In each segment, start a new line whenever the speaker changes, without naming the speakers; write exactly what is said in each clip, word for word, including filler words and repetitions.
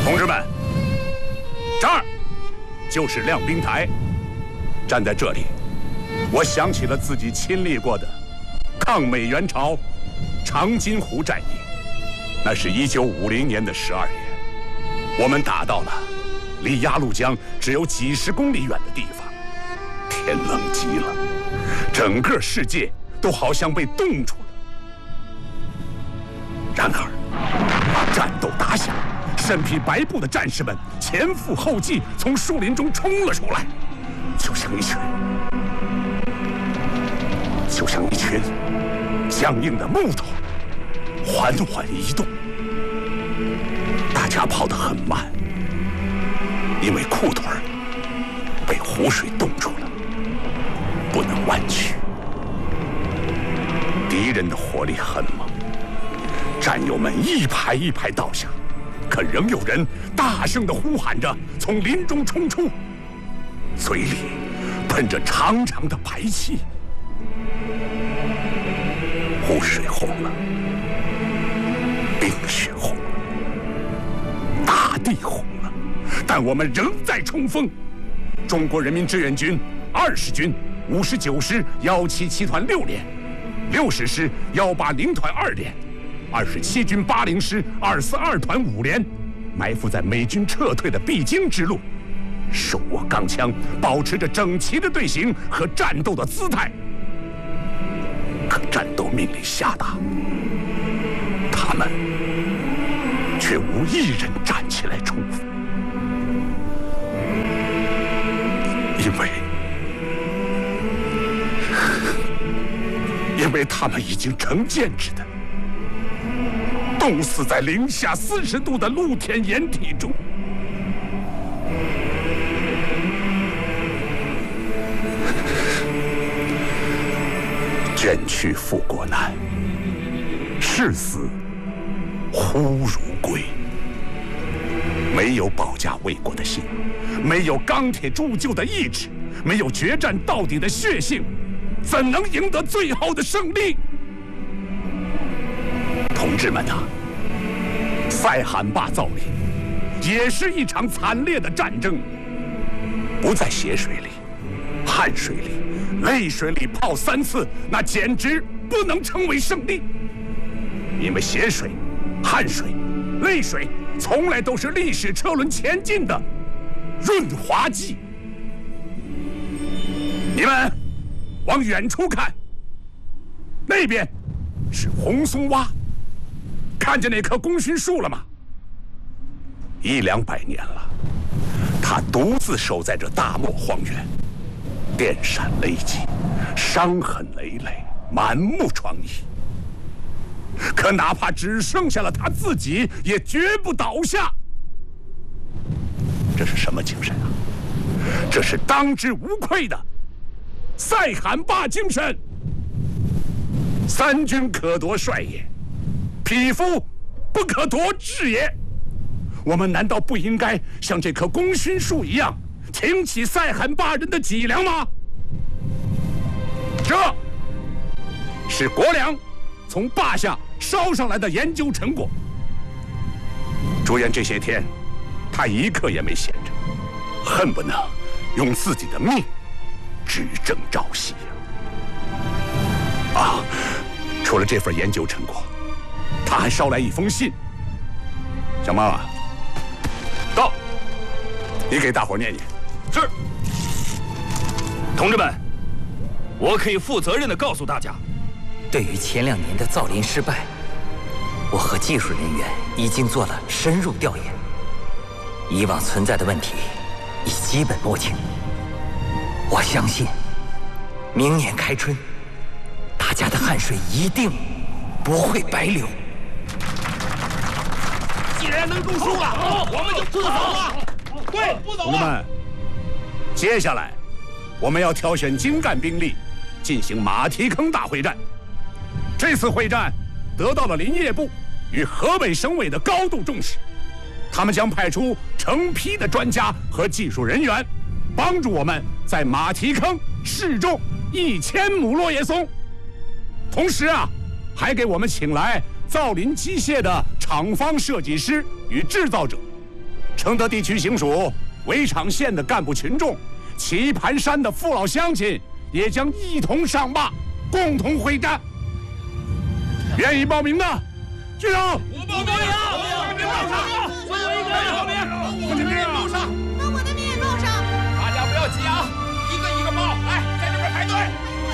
同志们，这儿就是亮兵台。站在这里，我想起了自己亲历过的抗美援朝长津湖战役。那是一九五零年的十二月，我们打到了离鸭绿江只有几十公里远的地方。天冷极了，整个世界都好像被冻住了。然而，战斗打响，身披白布的战士们前赴后继从树林中冲了出来，就像一群，就像一群僵硬的木头，缓缓移动。大家跑得很慢，因为裤腿被湖水冻住了，不能弯曲。敌人的火力很猛，战友们一排一排倒下，可仍有人大声地呼喊着从林中冲出，嘴里喷着长长的白气。湖水红了，冰雪红了，大地红了，但我们仍在冲锋。中国人民志愿军二十军五十九师幺七七团六连，六十师幺八零团二连，二十七军八零师二四二团五连，埋伏在美军撤退的必经之路，手握钢枪，保持着整齐的队形和战斗的姿态。可战斗命令下达，他们却无一人站起来冲锋，因为因为他们已经成建制的冻死在零下四十度的露天掩体中。捐躯赴国难，视死忽如归。没有保家卫国的心，没有钢铁铸就的意志，没有决战到底的血性，怎能赢得最后的胜利？同志们啊，塞罕坝造林也是一场惨烈的战争，不在血水里、汗水里、泪水里泡三次，那简直不能称为胜利。因为血水、汗水、泪水从来都是历史车轮前进的润滑剂。你们往远处看，那边是红松洼，看见那棵功勋树了吗？一两百年了，它独自守在这大漠荒原，电闪雷击，伤痕累累，满目疮痍。可哪怕只剩下了他自己，也绝不倒下。这是什么精神啊？这是当之无愧的塞罕坝精神。三军可夺帅也，匹夫不可夺志也。我们难道不应该像这棵功勋树一样，挺起塞罕坝人的脊梁吗？这是国良从坝下烧上来的研究成果。朱颜这些天，他一刻也没闲着，恨不能用自己的命指证朝夕呀！啊，除了这份研究成果，他还捎来一封信。小猫啊，到，你给大伙念念。
是。同志们，我可以负责任地告诉大家，
对于前两年的造林失败，我和技术人员已经做了深入调研，以往存在的问题已基本摸清。我相信，明年开春，大家的汗水一定不会白流。
既然能中书了，我们就不走了。对，不走了。
同志们，接下来我们要挑选精干兵力，进行马蹄坑大会战。这次会战得到了林业部与河北省委的高度重视，他们将派出成批的专家和技术人员，帮助我们在马蹄坑试种一千亩落叶松。同时啊，还给我们请来造林机械的厂方设计师与制造者， 承德地区行署、围场县的干部群众、棋盘山的父老乡亲也将一同上马，共同会战。愿意报名的举手。
我报名，我报名报上，所有一个人报名，我的名也报上，
那我的名也报上。
大家不要急啊，一个一个报，来，在这边排队。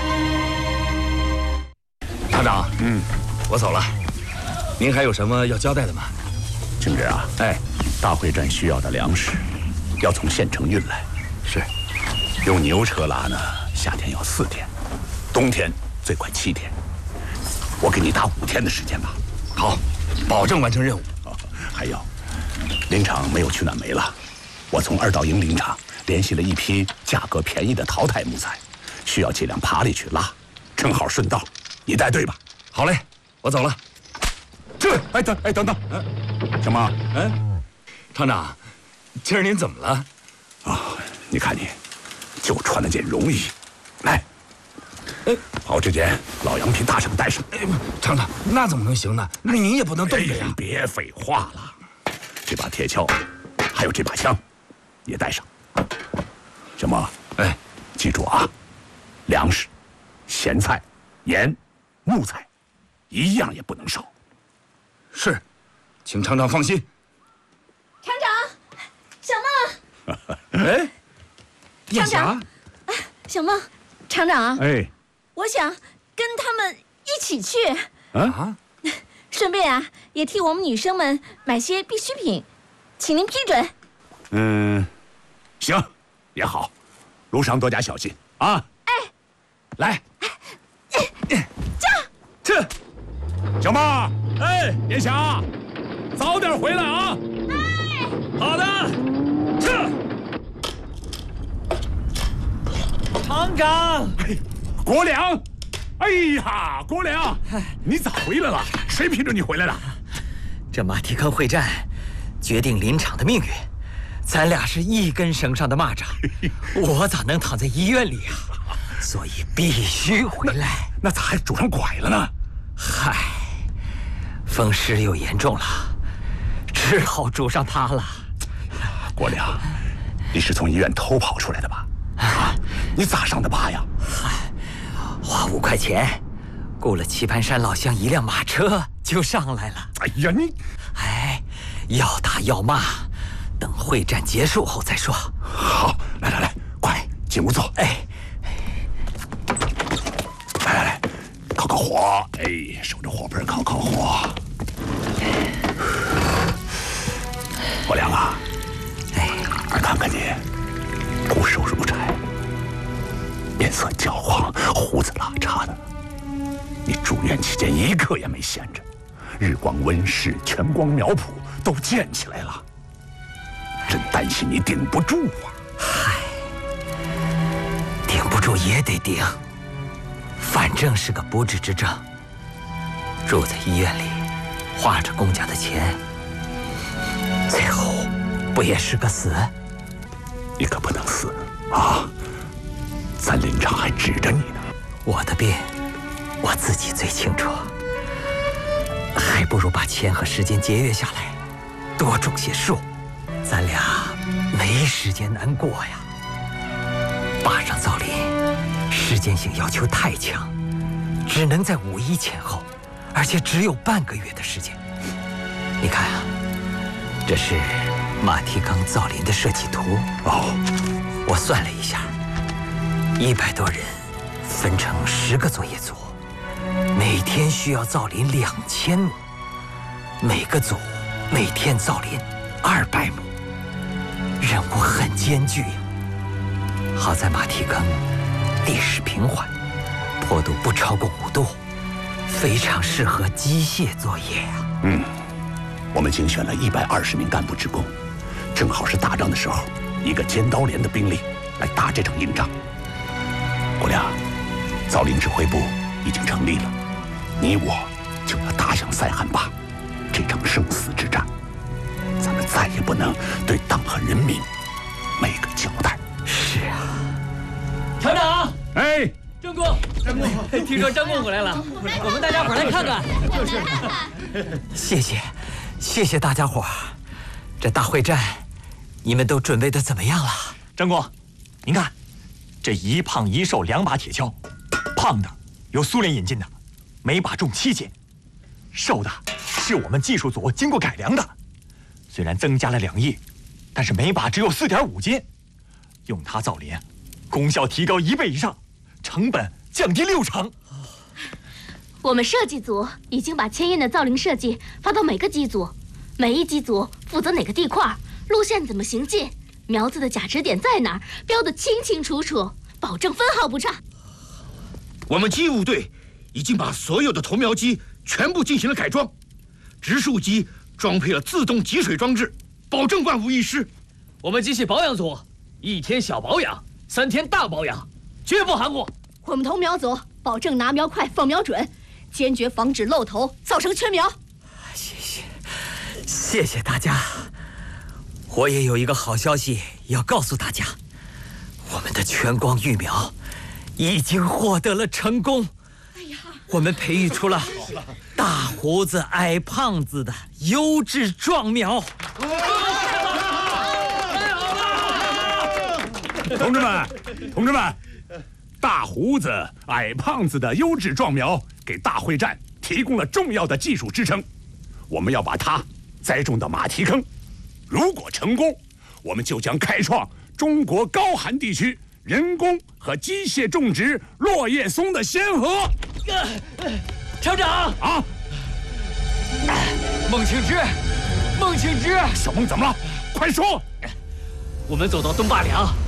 厂长，嗯，我走了。您还有什么要交代的吗？
青志啊，哎，大会战需要的粮食要从县城运来。
是。
用牛车拉呢，夏天要四天，冬天最快七天。我给你打五天的时间吧。
好，保证完成任务。
哦、还有，林场没有取暖煤了，我从二道营林场联系了一批价格便宜的淘汰木材，需要几辆爬犁去拉，正好顺道，你带队吧。
好嘞，我走了。
这，哎等，哎等等，嗯，小猫，
嗯，厂长，今儿您怎么了？
啊、哦，你看你，就穿了件绒衣，来。哎，把我这件老羊皮大绳带上。
哎，厂长，那怎么能行呢？那您也不能动着呀。
哎、别废话了，这把铁锹，还有这把枪，也带上。小莫，
哎，
记住啊，粮食、咸菜、盐、木材，一样也不能少。
是，请厂长放心。
厂长，小孟。
哎，
厂长，哎，小孟，厂长。
哎。
我想跟他们一起去，
啊，
顺便啊，也替我们女生们买些必需品，请您批准。
嗯，行，也好，路上多加小心啊。
哎，
来，
这，
这，小孟，哎，别想，早点回来啊。
哎，
好的，这，
厂长。
国良，哎呀，国良，你咋回来了？谁批准你回来了？
这马蹄坑会战，决定林场的命运，咱俩是一根绳上的蚂蚱，我咋能躺在医院里啊？所以必须回来。
那咋还拄上拐了呢？
嗨，风湿又严重了，只好拄上它了。
国良，你是从医院偷跑出来的吧？啊，你咋上的坝呀？
嗨。花五块钱，雇了棋盘山老乡一辆马车就上来了。
哎呀，你，
哎，要打要骂，等会战结束后再说。
好，来来来，快进屋坐。
哎，
来来来，烤烤火。哎，守着火盆烤烤火。国良啊，
哎，
看看你，骨瘦如柴。面色焦黄，胡子拉碴的。你住院期间一刻也没闲着，日光温室、全光苗圃都建起来了，真担心你顶不住啊！
嗨，顶不住也得顶，反正是个不治之症。住在医院里，花着公家的钱，最后不也是个死？
你可不能死啊！咱林场还指着你呢。
我的病，我自己最清楚。还不如把钱和时间节约下来，多种些树。咱俩没时间难过呀。坝上造林，时间性要求太强，只能在五一前后，而且只有半个月的时间。你看啊，这是马蹄坑造林的设计图。
哦，
我算了一下。一百多人分成十个作业组，每天需要造林两千亩，每个组每天造林二百亩，任务很艰巨呀。好在马蹄坑地势平缓，坡度不超过五度，非常适合机械作业呀。
嗯，我们精选了一百二十名干部职工，正好是打仗的时候一个尖刀连的兵力来打这场硬仗。国良，造林指挥部已经成立了，你我就要打响塞罕坝这场生死之战，咱们再也不能对党和人民没个交代。
是啊，
厂长，
哎，
张公，张公，听说张公回来了，我们大家伙来看看。
就是，
谢谢，谢谢大家伙儿。这大会战你们都准备的怎么样了？
张公，您看，这一胖一瘦两把铁锹，胖的由苏联引进的，每把重七斤；瘦的是我们技术组经过改良的，虽然增加了两亿，但是每把只有四点五斤。用它造林，功效提高一倍以上，成本降低六成。
我们设计组已经把千叶的造林设计发到每个机组，每一机组负责哪个地块，路线怎么行进，苗子的假指点在哪儿，标得清清楚楚，保证分毫不差。
我们机务队已经把所有的投苗机全部进行了改装，植树机装配了自动集水装置，保证万无一失。
我们机器保养组一天小保养，三天大保养，绝不含糊。
我们投苗组保证拿苗快，放苗准，坚决防止漏投造成缺苗。
谢谢，谢谢大家。我也有一个好消息要告诉大家，我们的全光育苗已经获得了成功。哎呀，我们培育出了大胡子、矮胖子的优质壮苗。
同志们，同志们，大胡子、矮胖子的优质壮苗给大会战提供了重要的技术支撑。我们要把它栽种到马蹄坑，如果成功，我们就将开创中国高寒地区人工和机械种植落叶松的先河。
厂长
啊，
孟庆之，孟庆之，
小孟怎么了？快说！
我们走到东坝梁，